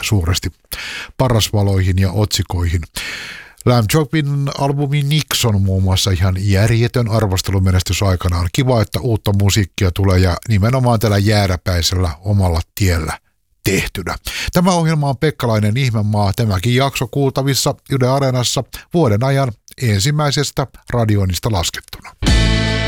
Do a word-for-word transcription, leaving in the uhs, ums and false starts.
suuresti parasvaloihin ja otsikoihin. Lamb Chopin albumi Nixon muun muassa ihan järjetön arvostelumenestys aikanaan. Kiva, että uutta musiikkia tulee ja nimenomaan tällä jääräpäisellä omalla tiellä tehtynä. Tämä ohjelma on Pekkalainen Ihmemaa. Tämäkin jakso kuultavissa Yle Areenassa vuoden ajan ensimmäisestä radioinnista laskettuna.